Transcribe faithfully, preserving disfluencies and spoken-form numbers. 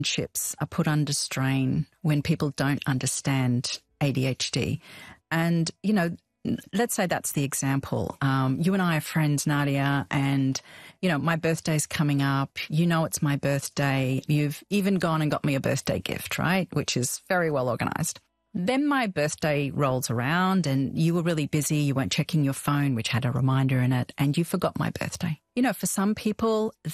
relationships are put under strain when people don't understand A D H D. And, you know, let's say that's the example. Um, you and I are friends, Nadia, and, you know, my birthday's coming up. You know it's my birthday. You've even gone and got me a birthday gift, right? Which is very well organised. Then my birthday rolls around and you were really busy. You weren't checking your phone, which had a reminder in it, and you forgot my birthday. You know, for some people,